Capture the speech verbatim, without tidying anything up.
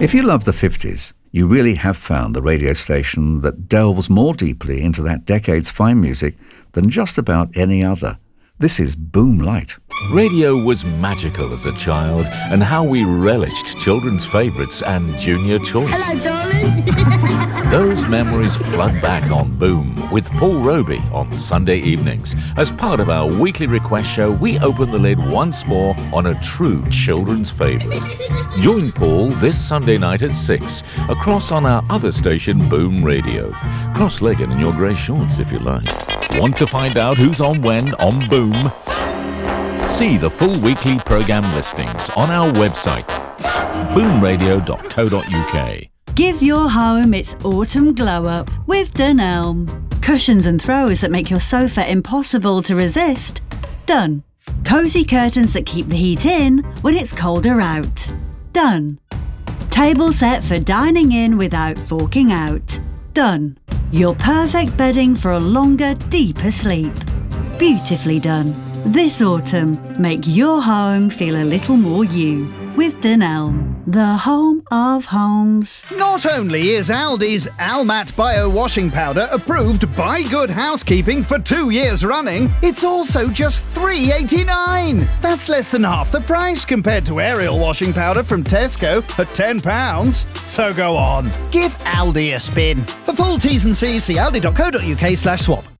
If you love the fifties, you really have found the radio station that delves more deeply into that decade's fine music than just about any other. This is Boom Light. Radio was magical as a child, and how we relished children's favourites and Junior Choice. Hello, darling. Those memories flood back on Boom with Paul Roby on Sunday evenings. As part of our weekly request show, we open the lid once more on a true children's favourite. Join Paul this Sunday night at six, across on our other station, Boom Radio. Cross-legged in your grey shorts if you like. Want to find out who's on when on Boom? See the full weekly programme listings on our website, boom radio dot co dot u k. Give your home its autumn glow-up with Dunelm. Cushions and throws that make your sofa impossible to resist. Done. Cosy curtains that keep the heat in when it's colder out. Done. Table set for dining in without forking out. Done. Your perfect bedding for a longer, deeper sleep. Beautifully done. This autumn, make your home feel a little more you with Dunelm, the home of homes. Not only is Aldi's Almat Bio Washing Powder approved by Good Housekeeping for two years running, it's also just three eighty-nine. That's less than half the price compared to Ariel Washing Powder from Tesco at ten pounds. So go on, give Aldi a spin. For full T's and C's, see aldi dot co dot u k slash swap.